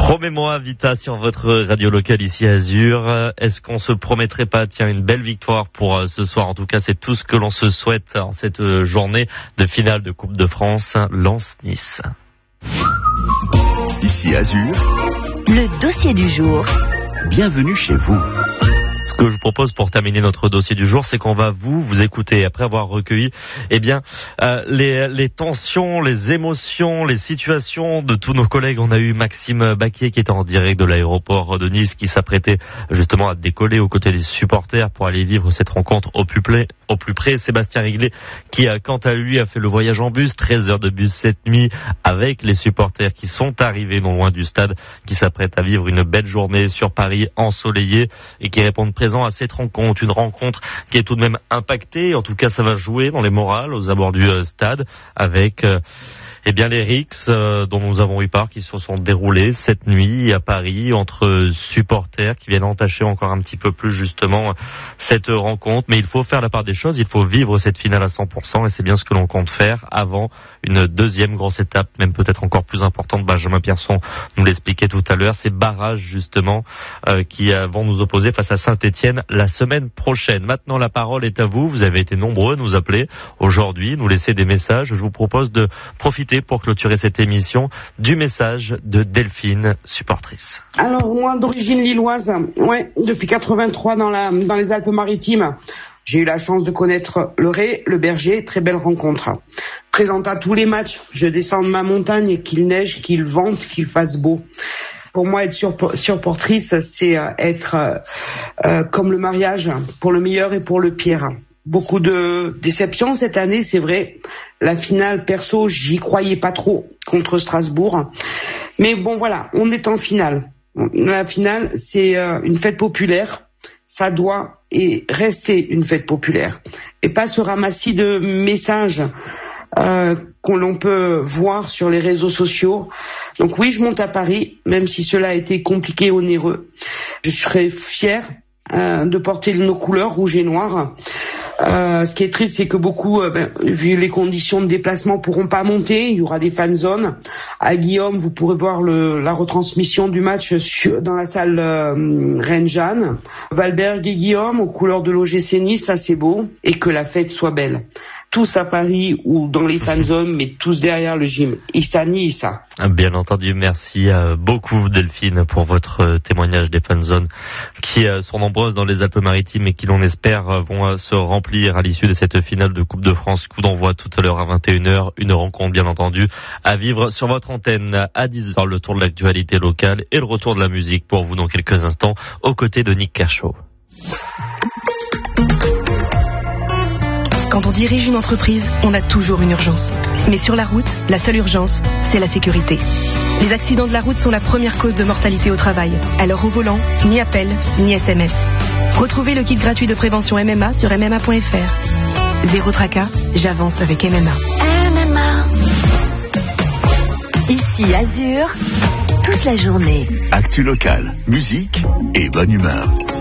Promets-moi, Vita, sur votre radio locale ici à Azur. Est-ce qu'on se promettrait pas, une belle victoire pour ce soir? En tout cas, c'est tout ce que l'on se souhaite en cette journée de finale de Coupe de France, Lens-Nice. Ici Azur, le dossier du jour. Bienvenue chez vous. Ce que je vous propose pour terminer notre dossier du jour, c'est qu'on va vous écouter après avoir recueilli, les tensions, les émotions, les situations de tous nos collègues. On a eu Maxime Baquier qui était en direct de l'aéroport de Nice, qui s'apprêtait justement à décoller aux côtés des supporters pour aller vivre cette rencontre au plus près. Sébastien Riglet qui, quant à lui, a fait le voyage en bus, 13 heures de bus cette nuit, avec les supporters qui sont arrivés non loin du stade, qui s'apprêtent à vivre une belle journée sur Paris ensoleillée et qui répondent présent à cette rencontre, une rencontre qui est tout de même impactée. En tout cas, ça va jouer dans les morales aux abords du stade avec les rixes dont nous avons eu part, qui se sont déroulés cette nuit à Paris entre supporters qui viennent entacher encore un petit peu plus justement cette rencontre. Mais il faut faire la part des choses, il faut vivre cette finale à 100% et c'est bien ce que l'on compte faire avant une deuxième grosse étape, même peut-être encore plus importante. Benjamin Pierson nous l'expliquait tout à l'heure, ces barrages justement qui vont nous opposer face à Saint-Etienne la semaine prochaine. Maintenant, la parole est à vous. Vous avez été nombreux à nous appeler aujourd'hui, nous laisser des messages. Je vous propose de profiter pour clôturer cette émission du message de Delphine, supportrice. Alors moi, d'origine lilloise, depuis 83 dans les Alpes-Maritimes, j'ai eu la chance de connaître le Ré, le Berger, très belle rencontre. Présente à tous les matchs, je descends de ma montagne, qu'il neige, qu'il vente, qu'il fasse beau. Pour moi, être supportrice, c'est être comme le mariage, pour le meilleur et pour le pire. Beaucoup de déceptions cette année, c'est vrai. La finale, perso, j'y croyais pas trop contre Strasbourg. Mais bon, voilà, on est en finale. La finale, c'est une fête populaire. Ça doit rester une fête populaire. Et pas ce ramassis de messages qu'on l'on peut voir sur les réseaux sociaux. Donc oui, je monte à Paris, même si cela a été compliqué et onéreux. Je serai fière de porter nos couleurs rouge et noir. Ce qui est triste, c'est que beaucoup, vu les conditions de déplacement, pourront pas monter. Il y aura des fan zones. À Guillaume, vous pourrez voir la retransmission du match dans la salle Rennes-Jeanne. Valberg et Guillaume, aux couleurs de l'OGC Nice, ça c'est beau. Et que la fête soit belle. Tous à Paris ou dans les fan zones, mais tous derrière le gym. Issa ni Issa. Bien entendu, merci beaucoup Delphine pour votre témoignage des fan zones qui sont nombreuses dans les Alpes-Maritimes et qui, l'on espère, vont se remplir à l'issue de cette finale de Coupe de France. Coup d'envoi tout à l'heure à 21h, une rencontre bien entendu à vivre sur votre antenne à 10h, le tour de l'actualité locale et le retour de la musique pour vous dans quelques instants aux côtés de Nick Kershaw. Quand on dirige une entreprise, on a toujours une urgence. Mais sur la route, la seule urgence, c'est la sécurité. Les accidents de la route sont la première cause de mortalité au travail. Alors au volant, ni appel, ni SMS. Retrouvez le kit gratuit de prévention MMA sur MMA.fr. Zéro tracas, j'avance avec MMA. MMA. Ici Azur, toute la journée. Actu locale, musique et bonne humeur.